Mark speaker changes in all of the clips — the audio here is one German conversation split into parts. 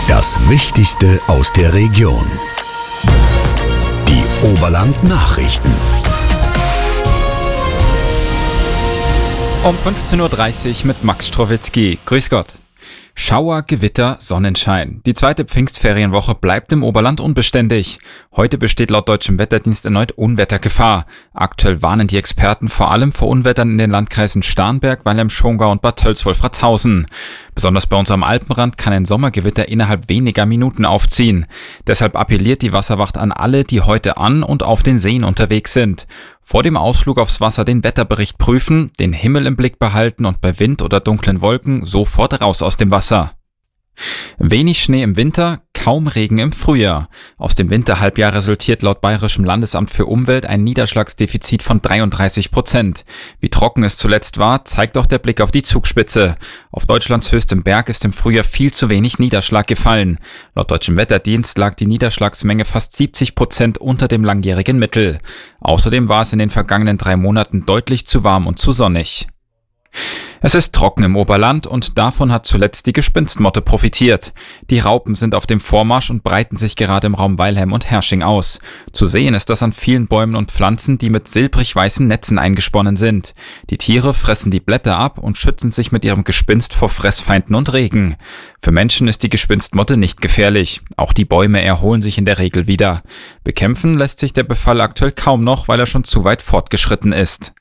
Speaker 1: Das Wichtigste aus der Region. Die Oberland-Nachrichten.
Speaker 2: Um 15.30 Uhr mit Max Strowitzki. Grüß Gott. Schauer, Gewitter, Sonnenschein. Die zweite Pfingstferienwoche bleibt im Oberland unbeständig. Heute besteht laut deutschem Wetterdienst erneut Unwettergefahr. Aktuell warnen die Experten vor allem vor Unwettern in den Landkreisen Starnberg, Weilheim-Schongau und Bad Tölz-Wolfratshausen. Besonders bei uns am Alpenrand kann ein Sommergewitter innerhalb weniger Minuten aufziehen. Deshalb appelliert die Wasserwacht an alle, die heute an und auf den Seen unterwegs sind. Vor dem Ausflug aufs Wasser den Wetterbericht prüfen, den Himmel im Blick behalten und bei Wind oder dunklen Wolken sofort raus aus dem Wasser. Wenig Schnee im Winter, kaum Regen im Frühjahr. Aus dem Winterhalbjahr resultiert laut Bayerischem Landesamt für Umwelt ein Niederschlagsdefizit von 33%. Wie trocken es zuletzt war, zeigt auch der Blick auf die Zugspitze. Auf Deutschlands höchstem Berg ist im Frühjahr viel zu wenig Niederschlag gefallen. Laut deutschem Wetterdienst lag die Niederschlagsmenge fast 70% unter dem langjährigen Mittel. Außerdem war es in den vergangenen 3 Monaten deutlich zu warm und zu sonnig. Es ist trocken im Oberland und davon hat zuletzt die Gespinstmotte profitiert. Die Raupen sind auf dem Vormarsch und breiten sich gerade im Raum Weilheim und Hersching aus. Zu sehen ist das an vielen Bäumen und Pflanzen, die mit silbrig-weißen Netzen eingesponnen sind. Die Tiere fressen die Blätter ab und schützen sich mit ihrem Gespinst vor Fressfeinden und Regen. Für Menschen ist die Gespinstmotte nicht gefährlich. Auch die Bäume erholen sich in der Regel wieder. Bekämpfen lässt sich der Befall aktuell kaum noch, weil er schon zu weit fortgeschritten ist.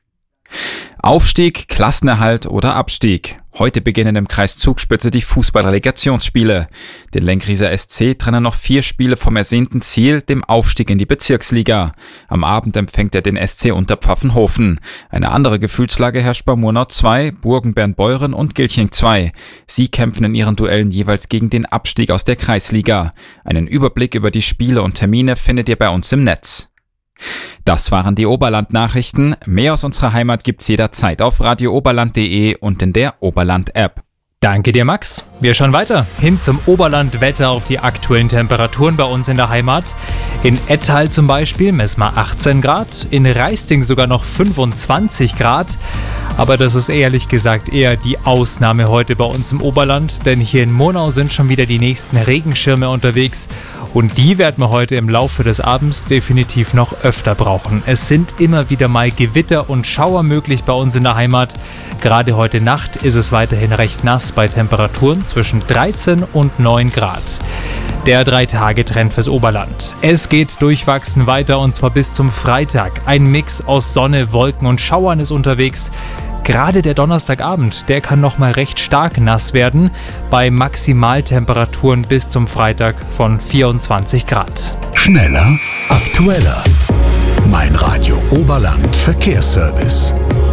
Speaker 2: Aufstieg, Klassenerhalt oder Abstieg. Heute beginnen im Kreis Zugspitze die Fußball-Relegationsspiele. Den Lenkrieser SC trennen noch 4 Spiele vom ersehnten Ziel, dem Aufstieg in die Bezirksliga. Am Abend empfängt er den SC Unterpfaffenhofen. Eine andere Gefühlslage herrscht bei Murnau 2, Burgen-Bernbeuren und Gilching 2. Sie kämpfen in ihren Duellen jeweils gegen den Abstieg aus der Kreisliga. Einen Überblick über die Spiele und Termine findet ihr bei uns im Netz. Das waren die Oberland-Nachrichten. Mehr aus unserer Heimat gibt's jederzeit auf radiooberland.de und in der Oberland-App.
Speaker 3: Danke dir, Max. Wir schauen weiter hin zum Oberland-Wetter auf die aktuellen Temperaturen bei uns in der Heimat. In Ettal zum Beispiel messen wir 18 Grad, in Raisting sogar noch 25 Grad. Aber das ist ehrlich gesagt eher die Ausnahme heute bei uns im Oberland, denn hier in Murnau sind schon wieder die nächsten Regenschirme unterwegs und die werden wir heute im Laufe des Abends definitiv noch öfter brauchen. Es sind immer wieder mal Gewitter und Schauer möglich bei uns in der Heimat. Gerade heute Nacht ist es weiterhin recht nass bei Temperaturen zwischen 13 und 9 Grad. Der 3-Tage-Trend fürs Oberland. Es geht durchwachsen weiter und zwar bis zum Freitag. Ein Mix aus Sonne, Wolken und Schauern ist unterwegs. Gerade der Donnerstagabend, der kann nochmal recht stark nass werden, bei Maximaltemperaturen bis zum Freitag von 24 Grad.
Speaker 1: Schneller, aktueller. Mein Radio Oberland Verkehrsservice.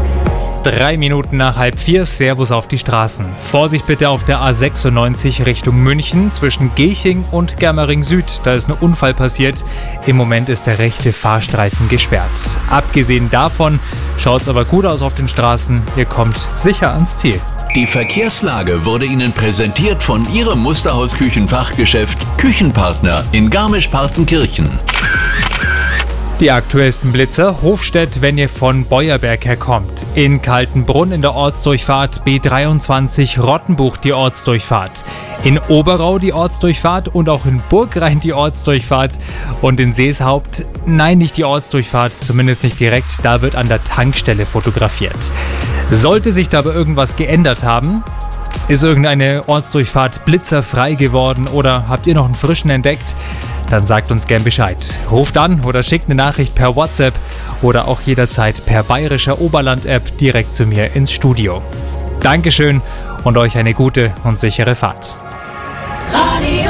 Speaker 3: 3 Minuten nach 3:30, Servus auf die Straßen. Vorsicht bitte auf der A96 Richtung München zwischen Gilching und Germering Süd. Da ist ein Unfall passiert. Im Moment ist der rechte Fahrstreifen gesperrt. Abgesehen davon schaut es aber gut aus auf den Straßen. Ihr kommt sicher ans Ziel.
Speaker 4: Die Verkehrslage wurde Ihnen präsentiert von Ihrem Musterhaus-Küchenfachgeschäft Küchenpartner in Garmisch-Partenkirchen.
Speaker 3: Die aktuellsten Blitzer, Hofstedt, wenn ihr von Beuerberg herkommt. In Kaltenbrunn in der Ortsdurchfahrt B23 Rottenbuch die Ortsdurchfahrt. In Oberau die Ortsdurchfahrt und auch in Burgrhein die Ortsdurchfahrt. Und in Seeshaupt, nein, nicht die Ortsdurchfahrt, zumindest nicht direkt, da wird an der Tankstelle fotografiert. Sollte sich da aber irgendwas geändert haben, ist irgendeine Ortsdurchfahrt blitzerfrei geworden oder habt ihr noch einen frischen entdeckt, dann sagt uns gern Bescheid. Ruft an oder schickt eine Nachricht per WhatsApp oder auch jederzeit per bayerischer Oberland-App direkt zu mir ins Studio. Dankeschön und euch eine gute und sichere Fahrt.
Speaker 5: Radio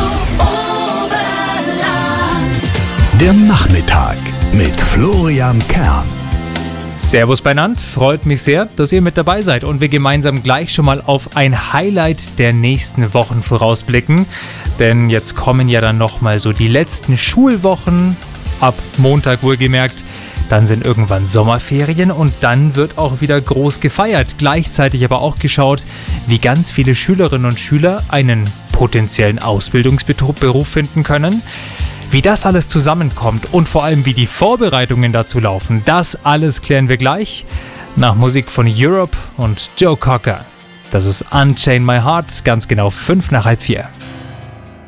Speaker 5: Oberland.
Speaker 1: Der Nachmittag mit Florian Kern.
Speaker 3: Servus beieinander, freut mich sehr, dass ihr mit dabei seid und wir gemeinsam gleich schon mal auf ein Highlight der nächsten Wochen vorausblicken. Denn jetzt kommen ja dann nochmal so die letzten Schulwochen, ab Montag wohlgemerkt. Dann sind irgendwann Sommerferien und dann wird auch wieder groß gefeiert. Gleichzeitig aber auch geschaut, wie ganz viele Schülerinnen und Schüler einen potenziellen Ausbildungsberuf finden können. Wie das alles zusammenkommt und vor allem wie die Vorbereitungen dazu laufen, das alles klären wir gleich nach Musik von Europe und Joe Cocker. Das ist Unchain My Heart, ganz genau 3:05.